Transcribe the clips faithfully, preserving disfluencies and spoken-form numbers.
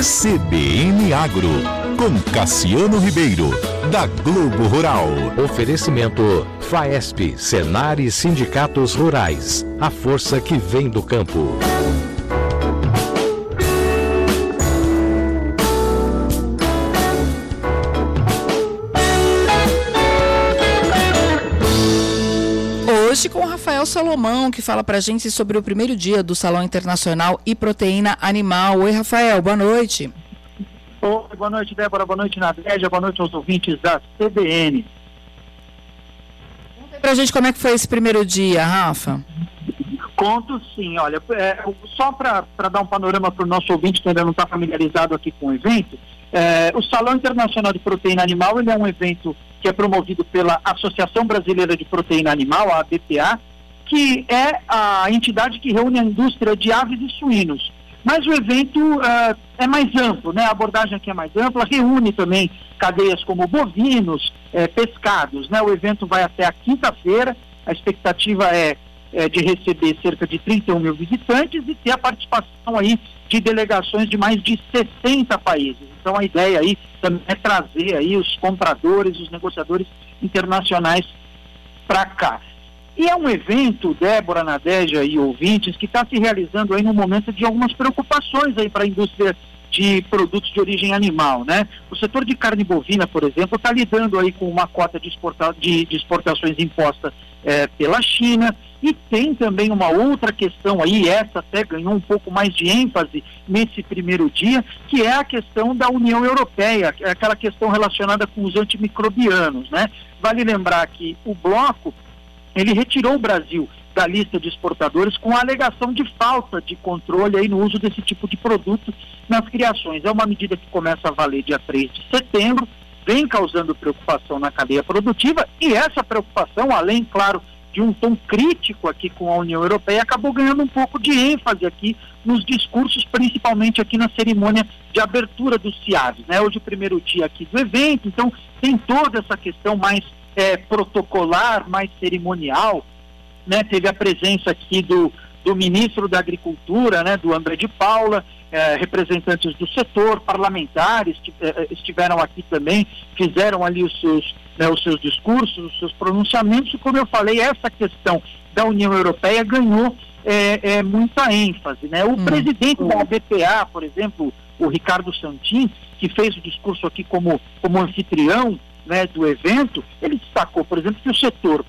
C B N Agro, com Cassiano Ribeiro, da Globo Rural. Oferecimento Faesp, Senar e Sindicatos Rurais. A força que vem do campo. Hoje com o Rafael Salomão, que fala pra gente sobre o primeiro dia do Salão Internacional e Proteína Animal. Oi, Rafael, boa noite. Oi, boa noite, Débora, boa noite, Nadégia, boa noite aos ouvintes da C B N. Conta pra gente como é que foi esse primeiro dia, Rafa. Conto sim, olha, é, só para dar um panorama para o nosso ouvinte que ainda não está familiarizado aqui com o evento, é, o Salão Internacional de Proteína Animal, ele é um evento que é promovido pela Associação Brasileira de Proteína Animal, a A B P A, que é a entidade que reúne a indústria de aves e suínos. Mas o evento uh, é mais amplo, né? A abordagem aqui é mais ampla, reúne também cadeias como bovinos, eh, pescados, né? O evento vai até a quinta-feira, a expectativa é, é de receber cerca de trinta e um mil visitantes e ter a participação aí de delegações de mais de sessenta países. Então a ideia aí também é trazer aí os compradores, os negociadores internacionais para cá. E é um evento, Débora, Nadégia e ouvintes, que está se realizando aí no momento de algumas preocupações aí para a indústria de produtos de origem animal, né? O setor de carne bovina, por exemplo, está lidando aí com uma cota de, exporta, de, de exportações imposta eh, pela China, e tem também uma outra questão aí, essa até ganhou um pouco mais de ênfase nesse primeiro dia, que é a questão da União Europeia, aquela questão relacionada com os antimicrobianos, né? Vale lembrar que o bloco ele retirou o Brasil da lista de exportadores com a alegação de falta de controle aí no uso desse tipo de produto nas criações. É uma medida que começa a valer dia três de setembro, vem causando preocupação na cadeia produtiva, e essa preocupação, além, claro, de um tom crítico aqui com a União Europeia, acabou ganhando um pouco de ênfase aqui nos discursos, principalmente aqui na cerimônia de abertura do CIAVES, né? Hoje é o primeiro dia aqui do evento, então tem toda essa questão mais É, protocolar, mais cerimonial, né? Teve a presença aqui do, do ministro da Agricultura, né? Do André de Paula, é, representantes do setor, parlamentares é, estiveram aqui também, fizeram ali os seus, né, os seus discursos, os seus pronunciamentos, e como eu falei, essa questão da União Europeia ganhou é, é, muita ênfase, né? O hum. presidente da A B P A, por exemplo, o Ricardo Santin, que fez o discurso aqui como, como anfitrião, né, do evento, ele destacou, por exemplo, que o setor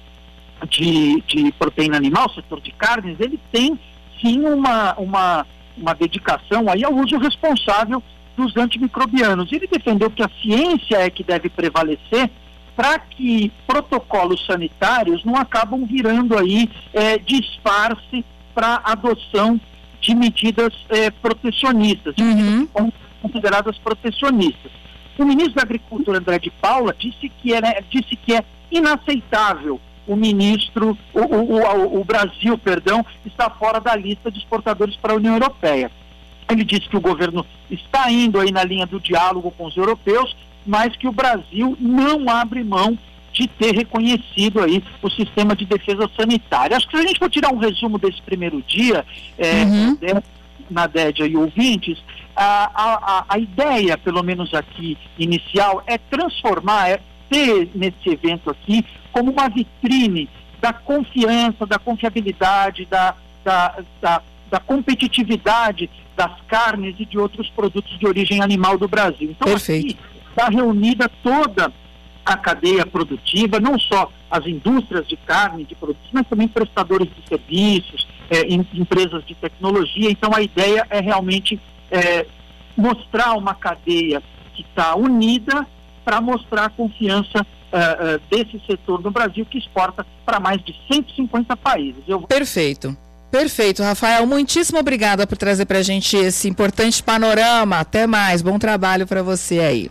de, de proteína animal, o setor de carnes, ele tem sim uma, uma, uma dedicação aí ao uso responsável dos antimicrobianos. Ele defendeu que a ciência é que deve prevalecer para que protocolos sanitários não acabam virando aí é, disfarce para adoção de medidas é, protecionistas, de medidas Uhum. consideradas protecionistas. O ministro da Agricultura, André de Paula, disse que é, né, disse que é inaceitável o ministro, o, o, o, o Brasil, perdão, está fora da lista de exportadores para a União Europeia. Ele disse que o governo está indo aí na linha do diálogo com os europeus, mas que o Brasil não abre mão de ter reconhecido aí o sistema de defesa sanitária. Acho que se a gente for tirar um resumo desse primeiro dia, é, Uhum. Nadégia e ouvintes, a, a, a ideia, pelo menos aqui, inicial, é transformar, é ter nesse evento aqui como uma vitrine da confiança, da confiabilidade, da, da, da, da competitividade das carnes e de outros produtos de origem animal do Brasil. Então, Perfeito. aqui está reunida toda a cadeia produtiva, não só as indústrias de carne, de produtos, mas também prestadores de serviços, é, em, empresas de tecnologia. Então a ideia é realmente é, mostrar uma cadeia que está unida para mostrar a confiança uh, uh, desse setor no Brasil, que exporta para mais de cento e cinquenta países. Eu... Perfeito. Perfeito, Rafael. Muitíssimo obrigada por trazer para a gente esse importante panorama. Até mais. Bom trabalho para você aí.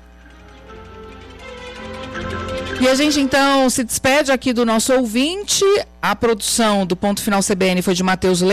E a gente então se despede aqui do nosso ouvinte. A produção do Ponto Final C B N foi de Matheus Leite.